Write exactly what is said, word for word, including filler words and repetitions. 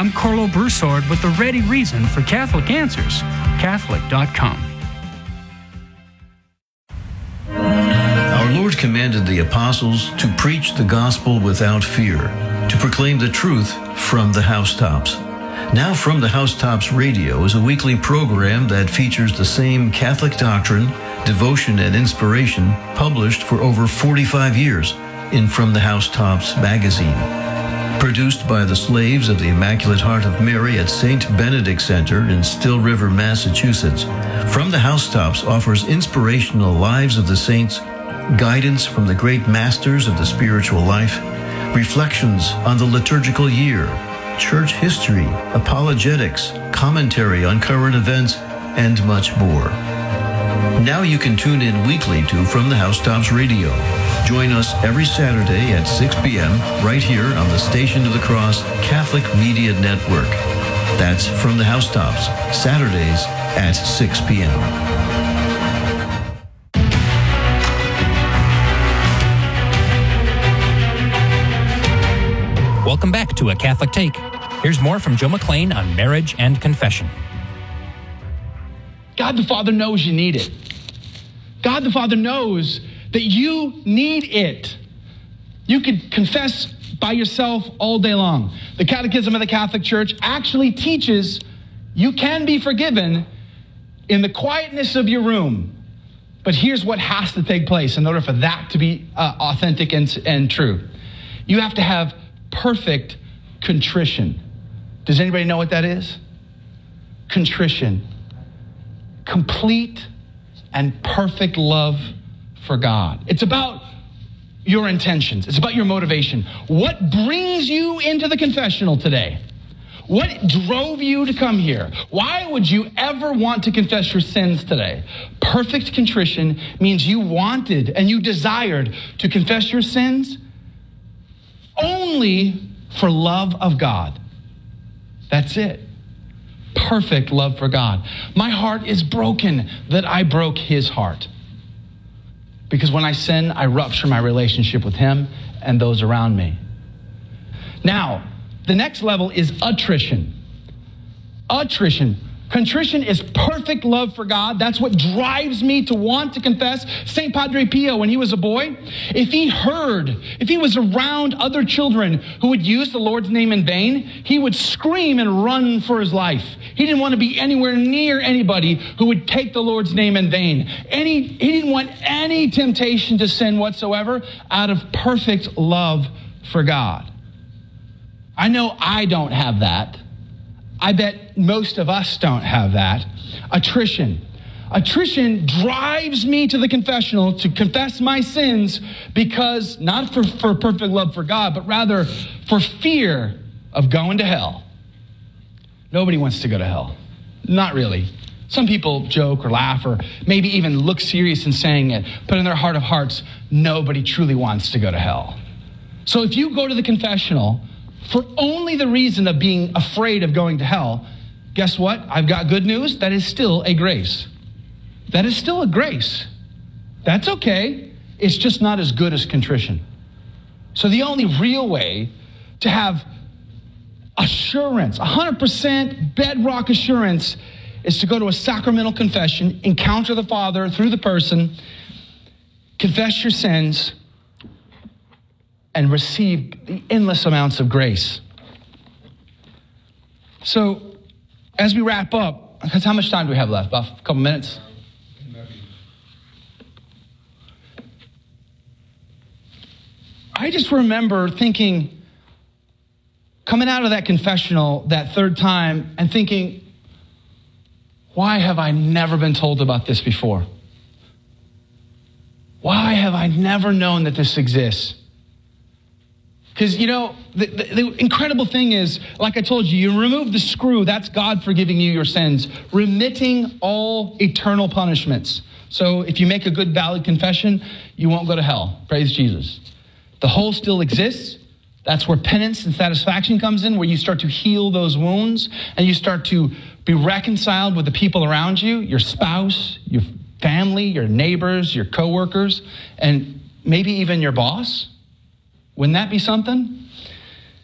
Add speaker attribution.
Speaker 1: I'm Carlo Broussard with the ready reason for Catholic Answers, Catholic dot com.
Speaker 2: Our Lord commanded the apostles to preach the gospel without fear, to proclaim the truth from the housetops. Now From the Housetops Radio is a weekly program that features the same Catholic doctrine, devotion, and inspiration published for over forty-five years in From the Housetops magazine. Produced by the slaves of the Immaculate Heart of Mary at Saint Benedict Center in Still River, Massachusetts, From the Housetops offers inspirational lives of the saints, guidance from the great masters of the spiritual life, reflections on the liturgical year, church history, apologetics, commentary on current events, and much more. Now you can tune in weekly to From the Housetops Radio. Join us every Saturday at six p.m. right here on the Station of the Cross Catholic Media Network. That's From the Housetops, Saturdays at six p.m.
Speaker 3: Welcome back to A Catholic Take. Here's more from Joe McClain on marriage and confession.
Speaker 4: God the Father knows you need it. God the Father knows that you need it. You could confess by yourself all day long. The Catechism of the Catholic Church actually teaches you can be forgiven in the quietness of your room. But here's what has to take place in order for that to be uh, authentic and, and true. You have to have perfect contrition. Does anybody know what that is? Contrition. Complete and perfect love for God. It's about your intentions. It's about your motivation. What brings you into the confessional today? What drove you to come here? Why would you ever want to confess your sins today? Perfect contrition means you wanted and you desired to confess your sins only for love of God. That's it. Perfect love for God. My heart is broken that I broke his heart. Because when I sin, I rupture my relationship with him and those around me. Now, the next level is attrition. Attrition. Contrition is perfect love for God. That's what drives me to want to confess. Saint Padre Pio, when he was a boy, if he heard, if he was around other children who would use the Lord's name in vain, he would scream and run for his life. He didn't want to be anywhere near anybody who would take the Lord's name in vain. Any, he didn't want any temptation to sin whatsoever out of perfect love for God. I know I don't have that. I bet most of us don't have that. Attrition. Attrition drives me to the confessional to confess my sins because, not for, for perfect love for God, but rather for fear of going to hell. Nobody wants to go to hell. Not really. Some people joke or laugh or maybe even look serious in saying it, but in their heart of hearts, nobody truly wants to go to hell. So if you go to the confessional for only the reason of being afraid of going to hell, guess what? I've got good news. That is still a grace. That is still a grace. That's okay. It's just not as good as contrition. So the only real way to have assurance, one hundred percent bedrock assurance, is to go to a sacramental confession, encounter the Father through the person, confess your sins, and receive the endless amounts of grace. So, as we wrap up, because how much time do we have left? About a couple minutes? I just remember thinking, coming out of that confessional that third time and thinking, why have I never been told about this before? Why have I never known that this exists? Because, you know, the, the, the incredible thing is, like I told you, you remove the screw, that's God forgiving you your sins, remitting all eternal punishments. So if you make a good, valid confession, you won't go to hell. Praise Jesus. The hole still exists. That's where penance and satisfaction comes in, where you start to heal those wounds and you start to be reconciled with the people around you, your spouse, your family, your neighbors, your coworkers, and maybe even your boss. Wouldn't that be something?